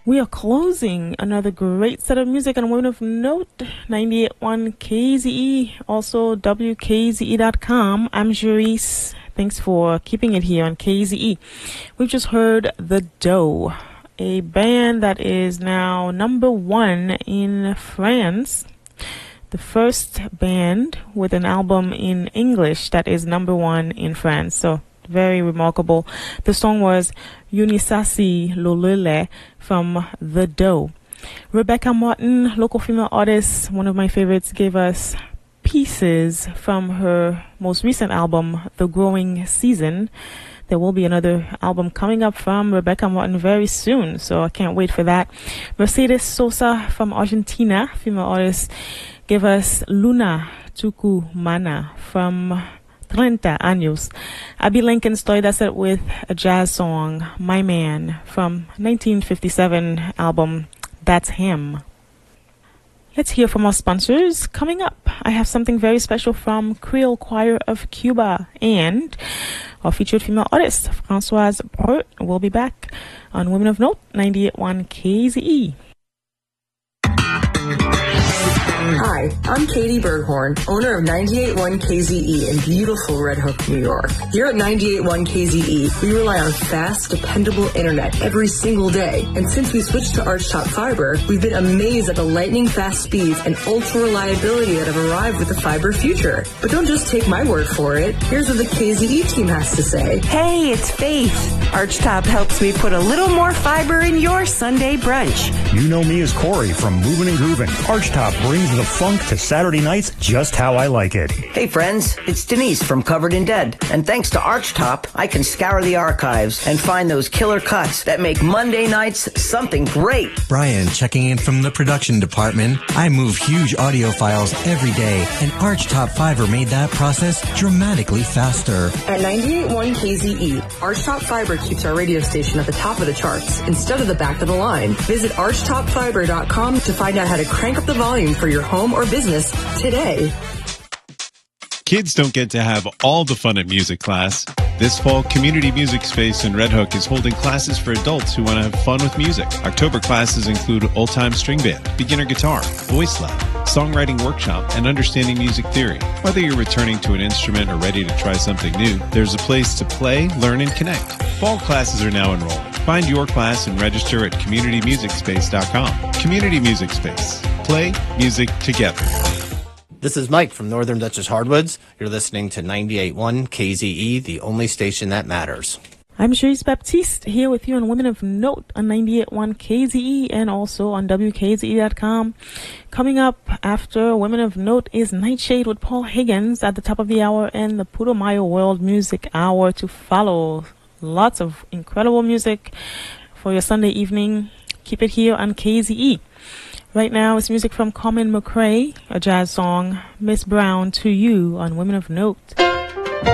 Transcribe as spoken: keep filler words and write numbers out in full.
We are closing another great set of music on Women of Note, ninety-eight point one K Z E, also W K Z E dot com. I'm Jerice. Thanks for keeping it here on K Z E. We've just heard The Dough, a band that is now number one in France. The first band with an album in English that is number one in France. So very remarkable. The song was Unisasi Lolele from The Dough. Rebecca Martin, local female artist, one of my favorites, gave us Pieces from her most recent album, The Growing Season. There will be another album coming up from Rebecca Martin very soon, so I can't wait for that. Mercedes Sosa from Argentina, female artist, gave us Luna Tucumana from Treinta Años. Abby Lincoln started us out with a jazz song, My Man, from nineteen fifty-seven album That's Him. Let's hear from our sponsors. Coming up, I have something very special from Creole Choir of Cuba and our featured female artist, Françoise Pert. We'll be back on Women of Note, ninety-eight point one K Z E. Hi, I'm Katie Berghorn, owner of ninety-eight point one K Z E in beautiful Red Hook, New York. Here at ninety-eight point one K Z E, we rely on fast, dependable internet every single day. And since we switched to Archtop Fiber, we've been amazed at the lightning-fast speeds and ultra-reliability that have arrived with the fiber future. But don't just take my word for it. Here's what the K Z E team has to say. Hey, it's Faith. Archtop helps me put a little more fiber in your Sunday brunch. You know me as Corey from Movin' and Groovin'. Archtop brings the funk to Saturday nights just how I like it. Hey friends, it's Denise from Covered in Dead. And thanks to Archtop, I can scour the archives and find those killer cuts that make Monday nights something great. Brian checking in from the production department. I move huge audio files every day, and Archtop Fiber made that process dramatically faster. At ninety-eight point one K Z E, Archtop Fiber keeps our radio station at the top of the charts instead of the back of the line. Visit archtop fiber dot com to find out how to crank up the volume for your home or business today. Kids don't get to have all the fun at music class. This fall, Community Music Space in Red Hook is holding classes for adults who want to have fun with music. October classes include old-time string band, beginner guitar, voice lab, songwriting workshop, and understanding music theory. Whether you're returning to an instrument or ready to try something new, there's a place to play, learn, and connect. Fall classes are now enrolling. Find your class and register at community music space dot com. Community Music Space. Play music together. This is Mike from Northern Dutchess Hardwoods. You're listening to ninety-eight point one K Z E, the only station that matters. I'm Cherise Baptiste here with you on Women of Note on ninety-eight point one K Z E and also on W K Z E dot com. Coming up after Women of Note is Nightshade with Paul Higgins at the top of the hour and the Putumayo World Music Hour to follow. Lots of incredible music for your Sunday evening. Keep it here on K Z E. Right now, it's music from Carmen McRae, a jazz song, Miss Brown to You on Women of Note.